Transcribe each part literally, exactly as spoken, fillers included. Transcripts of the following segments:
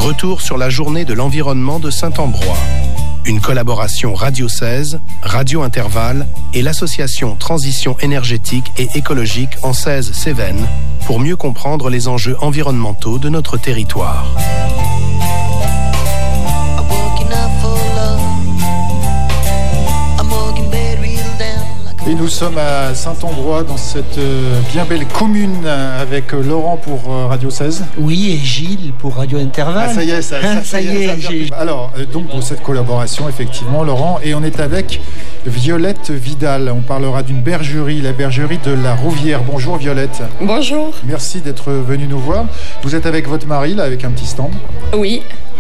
Retour sur la journée de l'environnement de Saint-Ambrois. Une collaboration Radio seize, Radio Intervalle et l'association Transition énergétique et écologique en seize Cévennes pour mieux comprendre les enjeux environnementaux de notre territoire. Et nous sommes à Saint-Ambrois, dans cette euh, bien belle commune, avec euh, Laurent pour euh, Radio seize. Oui, et Gilles pour Radio Intervalle. Ah, ça y est, ça, ça, ça, ça y est. est j'ai... Alors, euh, donc pour cette collaboration, effectivement, Laurent, et on est avec Violette Vidal. On parlera d'une bergerie, la bergerie de la Rouvière. Bonjour Violette. Bonjour. Merci d'être venue nous voir. Vous êtes avec votre mari, là, avec un petit stand. Oui.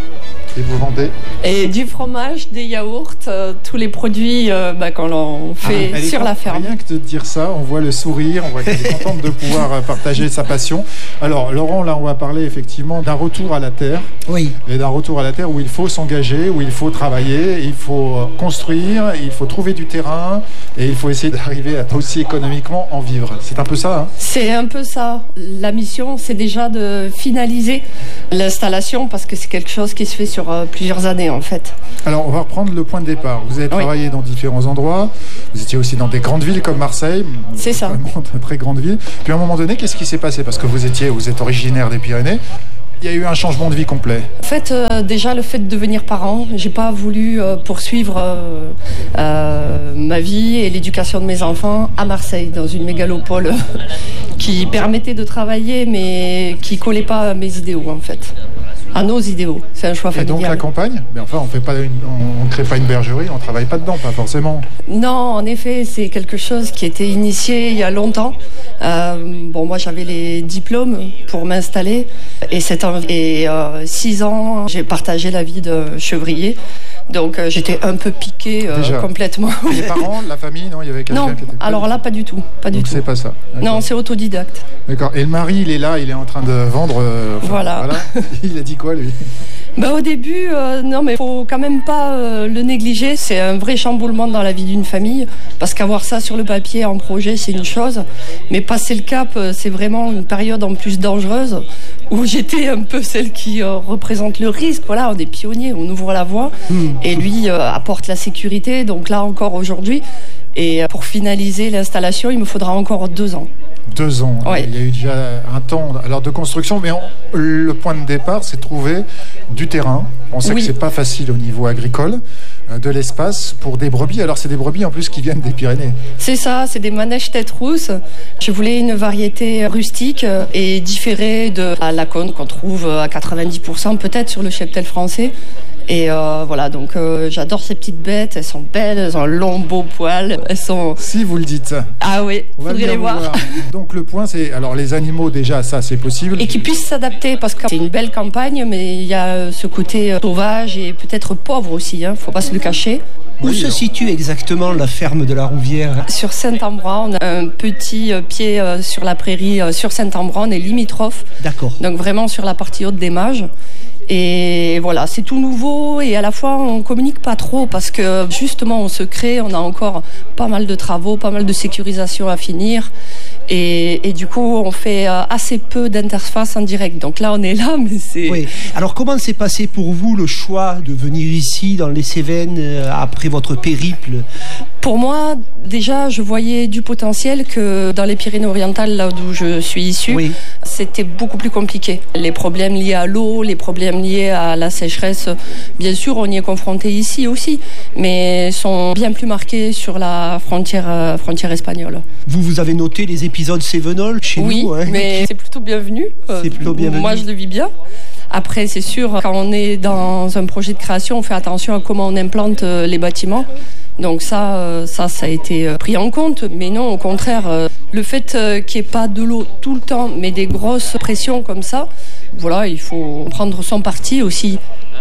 Et vous vendez Et du fromage, des yaourts, euh, tous les produits euh, bah, qu'on l'on fait ah, sur la ferme. Rien que de dire ça, on voit le sourire, on voit qu'elle est contente de pouvoir partager sa passion. Alors Laurent, là on va parler effectivement d'un retour à la terre. Oui. Et d'un retour à la terre où il faut s'engager, où il faut travailler, il faut construire, il faut trouver du terrain et il faut essayer d'arriver à aussi économiquement en vivre. C'est un peu ça, hein ? C'est un peu ça. La mission, c'est déjà de finaliser l'installation parce que c'est quelque chose qui se fait sur plusieurs années en fait. Alors on va reprendre le point de départ. Vous avez travaillé oui. dans différents endroits. Vous étiez aussi dans des grandes villes comme Marseille. C'est ça. Vraiment de très grandes villes. Puis à un moment donné, qu'est-ce qui s'est passé ? Parce que vous étiez, vous êtes originaire des Pyrénées. Il y a eu un changement de vie complet. En fait, euh, déjà le fait de devenir parent, j'ai pas voulu euh, poursuivre euh, euh, ma vie et l'éducation de mes enfants à Marseille, dans une mégalopole qui permettait de travailler, mais qui collait pas à mes idéaux en fait. À nos idéaux, c'est un choix familial. Et donc la campagne, mais enfin on fait pas une, on, on crée pas une bergerie, on travaille pas dedans, pas forcément. Non, en effet, c'est quelque chose qui était initié il y a longtemps. Euh, bon, moi j'avais les diplômes pour m'installer et sept ans et euh, six ans, j'ai partagé la vie de chevrier. Donc euh, j'étais un peu piquée euh, complètement. Et les parents, la famille, non, il y avait quelqu'un non, qui était. Non, alors là pas du tout, pas du Donc tout. c'est pas ça. D'accord. Non, c'est autodidacte. D'accord. Et le mari, il est là, il est en train de vendre. Euh, enfin, voilà. voilà. Il a dit quoi lui ? Bah, au début, euh, non, mais faut quand même pas euh, le négliger. C'est un vrai chamboulement dans la vie d'une famille, parce qu'avoir ça sur le papier en projet, c'est une chose, mais passer le cap, euh, c'est vraiment une période en plus dangereuse où j'étais un peu celle qui euh, représente le risque. Voilà, on est pionniers, on ouvre la voie, mmh. et lui euh, apporte la sécurité. Donc là encore aujourd'hui, et pour finaliser l'installation, il me faudra encore deux ans. Deux ans. Oui. Il y a eu déjà un temps alors de construction, mais on, le point de départ, c'est de trouver du terrain. On sait oui. que c'est pas facile au niveau agricole, euh, de l'espace pour des brebis. Alors c'est des brebis en plus qui viennent des Pyrénées. C'est ça, c'est des manèges tête rousse. Je voulais une variété rustique et différée de la laconne qu'on trouve à quatre-vingt-dix pour cent peut-être sur le cheptel français. Et euh, voilà, donc euh, j'adore ces petites bêtes, elles sont belles, elles ont un long beau poil, elles sont... Si vous le dites. Ah oui, il faudrait les voir. voir. Donc le point c'est, alors les animaux déjà, ça c'est possible. Et qu'ils puissent s'adapter, parce que c'est une belle campagne, mais il y a ce côté sauvage et peut-être pauvre aussi, hein, faut pas se le cacher. Où oui, se alors. situe exactement la ferme de la Rouvière ? Sur Saint-Ambrois, on a un petit pied sur la prairie, sur Saint-Ambrois, on est limitrophe. D'accord. Donc vraiment sur la partie haute des Mages. Et voilà, c'est tout nouveau et à la fois on communique pas trop parce que justement on se crée, on a encore pas mal de travaux, pas mal de sécurisation à finir et, et du coup on fait assez peu d'interface en direct. Donc là on est là, mais c'est... Oui. Alors comment s'est passé pour vous le choix de venir ici dans les Cévennes après votre périple ? Pour moi, déjà, je voyais du potentiel que dans les Pyrénées-Orientales, là d'où je suis issue, oui. c'était beaucoup plus compliqué. Les problèmes liés à l'eau, les problèmes liés à la sécheresse, bien sûr, on y est confronté ici aussi, mais sont bien plus marqués sur la frontière, euh, frontière espagnole. Vous, vous avez noté les épisodes cévenols chez oui, nous ? Oui, hein. Mais c'est plutôt bienvenu. C'est plutôt bienvenu. Moi, je le vis bien. Après, c'est sûr, quand on est dans un projet de création, on fait attention à comment on implante les bâtiments. Donc ça, ça, ça a été pris en compte. Mais non, au contraire, le fait qu'il n'y ait pas de l'eau tout le temps, mais des grosses pressions comme ça, voilà, il faut prendre son parti aussi.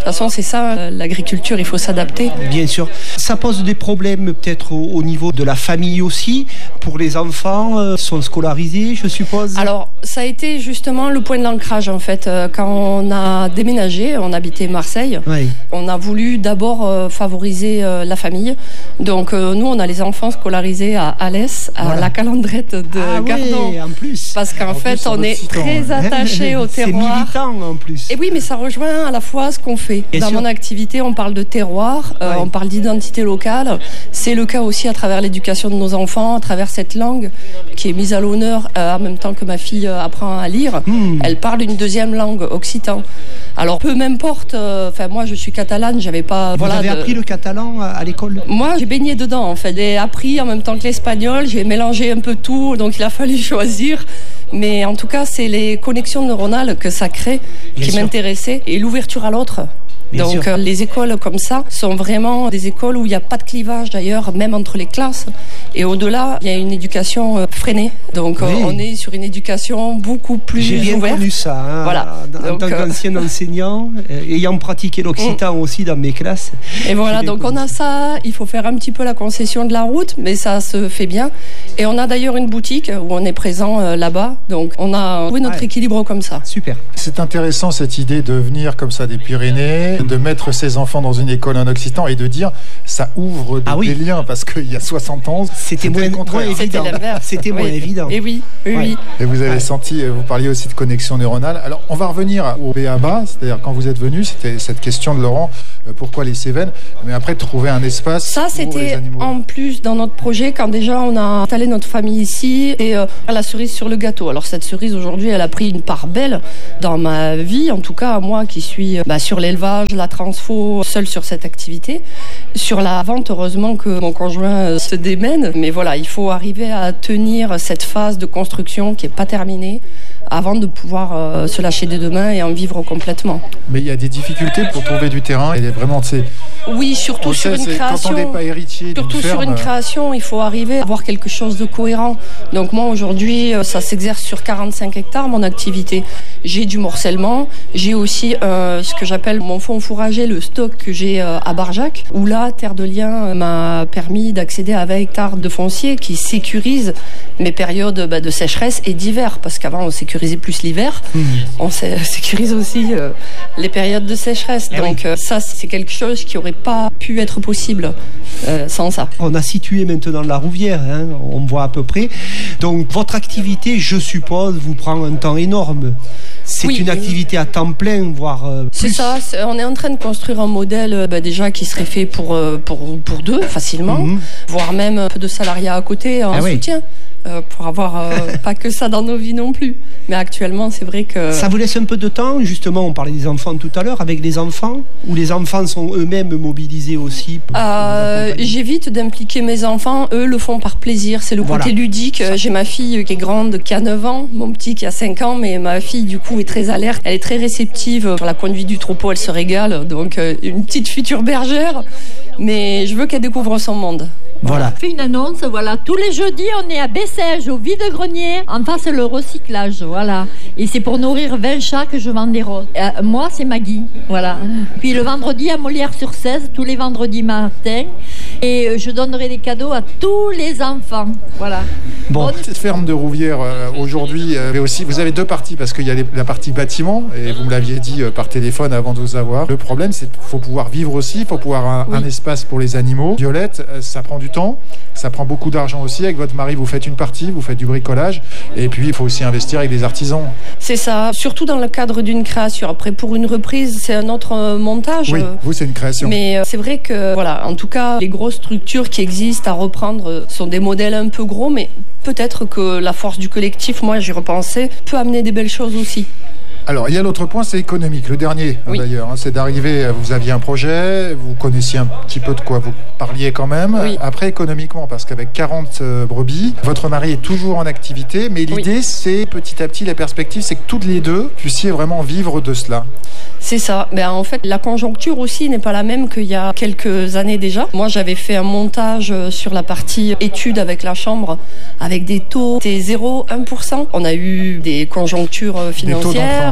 toute façon, c'est ça, l'agriculture, il faut s'adapter. Bien sûr. Ça pose des problèmes peut-être au, au niveau de la famille aussi. Pour les enfants, euh, sont scolarisés, je suppose. Alors, ça a été justement le point de l'ancrage, en fait. Quand on a déménagé, on habitait Marseille, oui. On a voulu d'abord euh, favoriser euh, la famille. Donc, euh, nous, on a les enfants scolarisés à Alès, à voilà. La Calandrette de ah, Gardon. Oui, en plus. Parce qu'en en fait, plus, on est très attachés au terroir. C'est militant, en plus. Et oui, mais ça rejoint à la fois ce qu'on fait. Bien Dans sûr. Mon activité, on parle de terroir, euh, oui. On parle d'identité locale. C'est le cas aussi à travers l'éducation de nos enfants, à travers cette langue qui est mise à l'honneur euh, en même temps que ma fille euh, apprend à lire. Mmh. Elle parle une deuxième langue, occitan. Alors peu m'importe, enfin euh, moi je suis catalane, j'avais pas... Vous voilà, avez de... appris le catalan à, à l'école? Moi j'ai baigné dedans en fait, j'ai appris en même temps que l'espagnol, j'ai mélangé un peu tout, donc il a fallu choisir. Mais en tout cas c'est les connexions neuronales que ça crée Bien qui sûr. M'intéressaient et l'ouverture à l'autre. Bien Donc euh, les écoles comme ça sont vraiment des écoles où il n'y a pas de clivage d'ailleurs, même entre les classes. Et au-delà, il y a une éducation euh, freinée. Donc oui. euh, on est sur une éducation beaucoup plus J'ai bien ouverte. connu ça. Hein, voilà. En donc, tant qu'ancien euh... enseignant, euh, ayant pratiqué l'occitan mmh. aussi dans mes classes. Et voilà, donc on a ça. Il faut faire un petit peu la concession de la route, mais ça se fait bien. Et on a d'ailleurs une boutique où on est présent euh, là-bas. Donc on a trouvé notre ouais. équilibre comme ça. Super. C'est intéressant cette idée de venir comme ça des Pyrénées, de mettre ses enfants dans une école en occitan et de dire ça ouvre des, ah oui. des liens parce qu'il y a soixante ans c'était, c'était moins, moins évident. C'était oui. moins évident. Et oui, oui, ouais. oui. Et vous avez ouais. senti, vous parliez aussi de connexion neuronale. Alors on va revenir au B A B A, c'est-à-dire quand vous êtes venu, c'était cette question de Laurent, euh, pourquoi les Cévennes, mais après trouver un espace. Ça c'était en plus dans notre projet quand déjà on a installé notre famille ici et euh, la cerise sur le gâteau. Alors cette cerise aujourd'hui elle a pris une part belle dans ma vie, en tout cas moi qui suis bah, sur l'élevage, la transfo, seule sur cette activité. Sur la vente, heureusement que mon conjoint se démène, mais voilà, il faut arriver à tenir cette phase de construction qui n'est pas terminée avant de pouvoir euh, se lâcher des deux mains et en vivre complètement. Mais il y a des difficultés pour trouver du terrain, il est vraiment, c'est... Oui, surtout sur une création. Quand on n'est pas héritier surtout d'une sur ferme, une création, il faut arriver à avoir quelque chose de cohérent. Donc moi aujourd'hui, ça s'exerce sur quarante-cinq hectares mon activité. J'ai du morcellement, j'ai aussi euh, ce que j'appelle mon fonds fourrager, le stock que j'ai euh, à Barjac, où là, Terre de Liens euh, m'a permis d'accéder à vingt hectares de foncier qui sécurise mes périodes bah, de sécheresse et d'hiver, parce qu'avant on sécurisait plus l'hiver, mmh. on sé- sécurise aussi euh, les périodes de sécheresse. Et Donc oui. euh, ça, c'est quelque chose qui aurait pas pu être possible euh, sans ça. On a situé maintenant la Rouvière, hein, on voit à peu près. Donc votre activité, je suppose, vous prend un temps énorme. C'est oui, une activité à temps plein, voire euh, plus. C'est ça, c'est, on est en train de construire un modèle euh, bah, déjà qui serait fait pour, euh, pour, pour deux facilement, mmh. voire même un peu de salariat à côté en ah soutien. Oui. Euh, pour avoir euh, pas que ça dans nos vies non plus. Mais actuellement, c'est vrai que... Ça vous laisse un peu de temps, justement, on parlait des enfants tout à l'heure, avec les enfants, ou les enfants sont eux-mêmes mobilisés aussi pour euh, J'évite d'impliquer mes enfants, eux le font par plaisir, c'est le voilà. côté ludique. Ça. J'ai ma fille qui est grande, qui a neuf ans, mon petit qui a cinq ans, mais ma fille du coup est très alerte, elle est très réceptive sur la conduite du troupeau, elle se régale, donc euh, une petite future bergère, mais je veux qu'elle découvre son monde. Voilà. On fait une annonce, voilà. Tous les jeudis, on est à Bessèges, au vide-grenier. En face, le recyclage, voilà. Et c'est pour nourrir vingt chats que je vends des roses. Euh, moi, c'est Maggie, voilà. Puis le vendredi, à Molière-sur-Cèze, tous les vendredis matin. Et je donnerai des cadeaux à tous les enfants, voilà. Bon, cette ferme de Rouvière, euh, aujourd'hui, euh, aussi, vous avez deux parties, parce qu'il y a les, la partie bâtiment, et vous me l'aviez dit euh, par téléphone avant de vous avoir. Le problème, c'est qu'il faut pouvoir vivre aussi, il faut pouvoir un, oui. un espace pour les animaux. Violette, euh, ça prend du temps, ça prend beaucoup d'argent aussi. Avec votre mari, vous faites une partie, vous faites du bricolage, et puis il faut aussi investir avec des artisans. C'est ça, surtout dans le cadre d'une création. Après, pour une reprise, c'est un autre euh, montage. Oui, vous, c'est une création. Mais euh, c'est vrai que, voilà, en tout cas, les grosses structures qui existent à reprendre euh, sont des modèles un peu gros, mais peut-être que la force du collectif, moi j'y repensais, peut amener des belles choses aussi. Alors, il y a l'autre point, c'est économique. Le dernier, oui. d'ailleurs, hein, c'est d'arriver, vous aviez un projet, vous connaissiez un petit peu de quoi vous parliez quand même. Oui. Après, économiquement, parce qu'avec quarante euh, brebis, votre mari est toujours en activité, mais l'idée, oui. c'est petit à petit, la perspective, c'est que toutes les deux puissiez vraiment vivre de cela. C'est ça. Ben, en fait, la conjoncture aussi n'est pas la même qu'il y a quelques années déjà. Moi, j'avais fait un montage sur la partie études avec la chambre, avec des taux, c'était zéro virgule un pour cent. On a eu des conjonctures financières.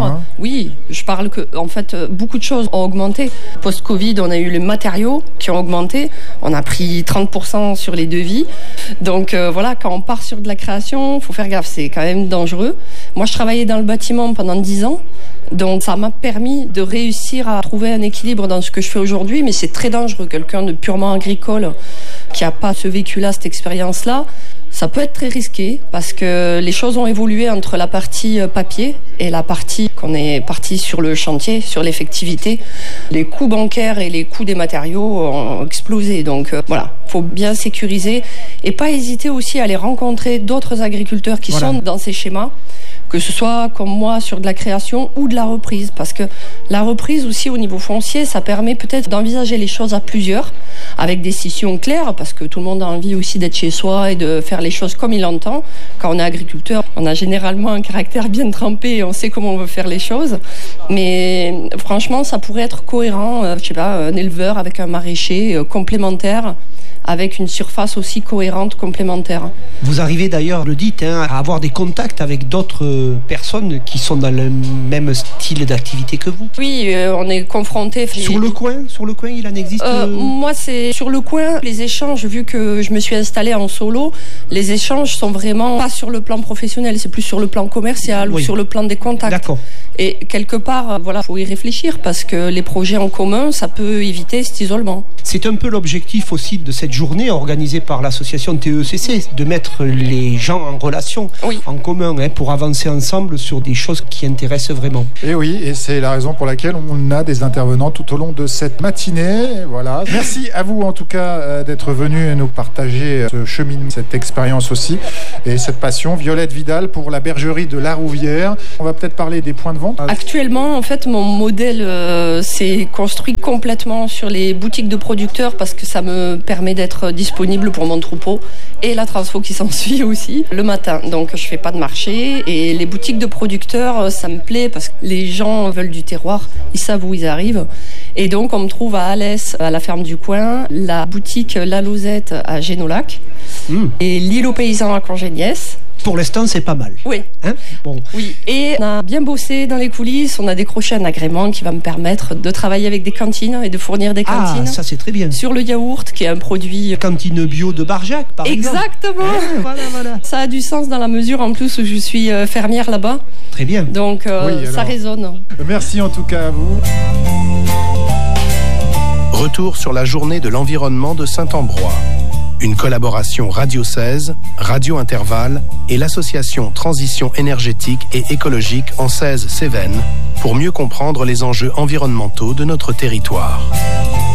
alimentaire, hein. Oui, je parle que, en fait, beaucoup de choses ont augmenté. Post-Covid, on a eu les matériaux qui ont augmenté. On a pris trente pour cent sur les devis. Donc euh, voilà, quand on part sur de la création, il faut faire gaffe, c'est quand même dangereux. Moi, je travaillais dans le bâtiment pendant dix ans. Donc ça m'a permis de réussir à trouver un équilibre dans ce que je fais aujourd'hui, mais c'est très dangereux. Quelqu'un de purement agricole qui n'a pas ce vécu-là, cette expérience-là, ça peut être très risqué parce que les choses ont évolué entre la partie papier et la partie qu'on est parti sur le chantier, sur l'effectivité. Les coûts bancaires et les coûts des matériaux ont explosé. Donc euh, voilà, il faut bien sécuriser et pas hésiter aussi à aller rencontrer d'autres agriculteurs qui voilà. sont dans ces schémas, que ce soit comme moi sur de la création ou de la reprise, parce que la reprise aussi au niveau foncier, ça permet peut-être d'envisager les choses à plusieurs, avec des scissions claires, parce que tout le monde a envie aussi d'être chez soi et de faire les choses comme il entend. Quand on est agriculteur, on a généralement un caractère bien trempé et on sait comment on veut faire les choses, mais franchement, ça pourrait être cohérent, euh, je sais pas, un éleveur avec un maraîcher euh, complémentaire, avec une surface aussi cohérente, complémentaire. Vous arrivez d'ailleurs, le dites, hein, à avoir des contacts avec d'autres personnes qui sont dans le même style d'activité que vous. Oui, euh, on est confronté. Sur le coin, sur le coin, il en existe. Euh, moi, c'est sur le coin. Les échanges, vu que je me suis installée en solo, les échanges sont vraiment pas sur le plan professionnel, c'est plus sur le plan commercial oui. ou sur le plan des contacts. D'accord. Et quelque part, voilà, faut y réfléchir parce que les projets en commun, ça peut éviter cet isolement. C'est un peu l'objectif aussi de cette journée organisée par l'association T E C C, de mettre les gens en relation, oui. en commun, hein, pour avancer ensemble sur des choses qui intéressent vraiment. Et oui, et c'est la raison pour laquelle on a des intervenants tout au long de cette matinée. Voilà. Merci à vous en tout cas d'être venus nous partager ce cheminement, cette expérience aussi et cette passion. Violette Vidal pour la bergerie de La Rouvière. On va peut-être parler des points de vente. Actuellement, en fait, mon modèle euh, s'est construit complètement sur les boutiques de producteurs parce que ça me permet d'être disponible pour mon troupeau et la transfo qui s'ensuit aussi le matin. Donc, je fais pas de marché et les boutiques de producteurs, ça me plaît parce que les gens veulent du terroir, ils savent où ils arrivent. Et donc, on me trouve à Alès, à la ferme du coin, la boutique La Lozette à Génolac mmh. et l'île aux paysans à Congéniès. Pour l'instant, c'est pas mal. Oui. Hein bon. Oui. Et on a bien bossé dans les coulisses. On a décroché un agrément qui va me permettre de travailler avec des cantines et de fournir des cantines. Ah, ça c'est très bien. Sur le yaourt, qui est un produit... Cantine bio de Barjac, par Exactement. exemple. Exactement. Voilà, voilà. Ça a du sens dans la mesure, en plus, où je suis fermière là-bas. Très bien. Donc, euh, oui, ça résonne. Merci en tout cas à vous. Retour sur la journée de l'environnement de Saint-Ambrois. Une collaboration Radio seize, Radio Intervalle et l'association Transition énergétique et écologique en seize Cévennes pour mieux comprendre les enjeux environnementaux de notre territoire.